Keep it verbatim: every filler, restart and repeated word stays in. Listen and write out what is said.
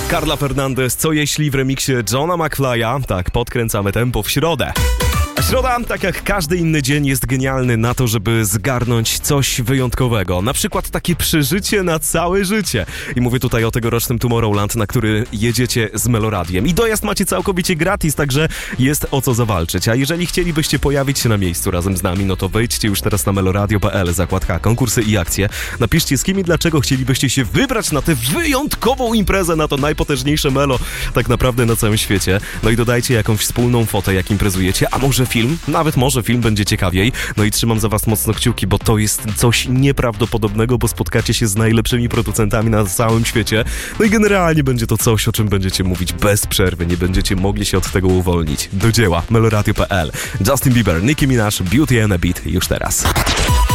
Carla Fernandez, co jeśli w remiksie Johna McFly'a? Tak, podkręcamy tempo w środę. A środa, tak jak każdy inny dzień, jest genialny na to, żeby zgarnąć coś wyjątkowego. Na przykład takie przeżycie na całe życie. I mówię tutaj o tegorocznym Tomorrowland, na który jedziecie z Meloradiem. I dojazd macie całkowicie gratis, także jest o co zawalczyć. A jeżeli chcielibyście pojawić się na miejscu razem z nami, no to wejdźcie już teraz na meloradio kropka p l, zakładka konkursy i akcje. Napiszcie, z kim i dlaczego chcielibyście się wybrać na tę wyjątkową imprezę, na to najpotężniejsze melo tak naprawdę na całym świecie. No i dodajcie jakąś wspólną fotę, jak imprezujecie, a może film, nawet może film będzie ciekawiej. No i trzymam za was mocno kciuki, bo to jest coś nieprawdopodobnego, bo spotkacie się z najlepszymi producentami na całym świecie. No i generalnie będzie to coś, o czym będziecie mówić bez przerwy, nie będziecie mogli się od tego uwolnić. Do dzieła, meloradio kropka p l. Justin Bieber, Nicki Minaj, Beauty and a Beat już teraz.